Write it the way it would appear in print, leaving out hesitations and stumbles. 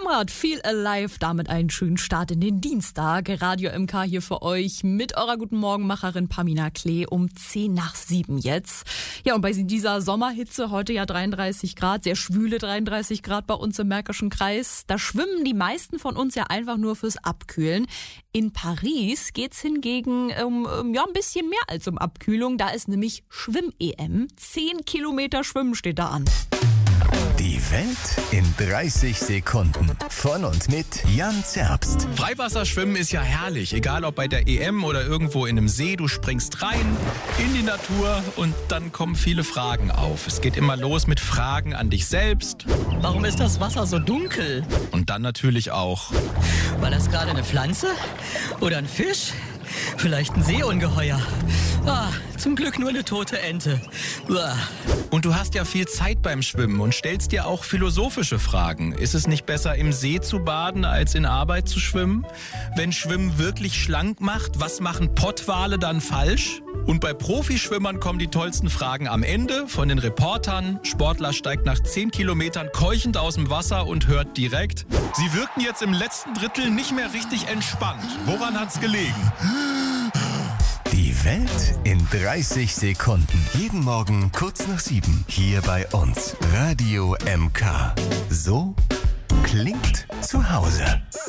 Amrad, Feel Alive, damit einen schönen Start in den Dienstag. Radio MK hier für euch mit eurer Guten Morgen-Macherin Pamina Klee um 6:10 jetzt. Ja, und bei dieser Sommerhitze, heute ja 33 Grad, sehr schwüle 33 Grad bei uns im Märkischen Kreis, da schwimmen die meisten von uns ja einfach nur fürs Abkühlen. In Paris geht's hingegen um ein bisschen mehr als um Abkühlung. Da ist nämlich Schwimm-EM. 10 Kilometer Schwimmen steht da an. Die Welt in 30 Sekunden. Von und mit Jan Zerbst. Freiwasserschwimmen ist ja herrlich, egal ob bei der EM oder irgendwo in einem See. Du springst rein in die Natur und dann kommen viele Fragen auf. Es geht immer los mit Fragen an dich selbst. Warum ist das Wasser so dunkel? Und dann natürlich auch: War das gerade eine Pflanze? Oder ein Fisch? Vielleicht ein Seeungeheuer? Zum Glück nur eine tote Ente. Und du hast ja viel Zeit beim Schwimmen und stellst dir auch philosophische Fragen. Ist es nicht besser, im See zu baden, als in Arbeit zu schwimmen? Wenn Schwimmen wirklich schlank macht, was machen Pottwale dann falsch? Und bei Profischwimmern kommen die tollsten Fragen am Ende von den Reportern. Sportler steigt nach 10 Kilometern keuchend aus dem Wasser und hört direkt: Sie wirkten jetzt im letzten Drittel nicht mehr richtig entspannt. Woran hat's gelegen? Die Welt in 30 Sekunden. Jeden Morgen kurz nach 7. Hier bei uns. Radio MK. So klingt zu Hause.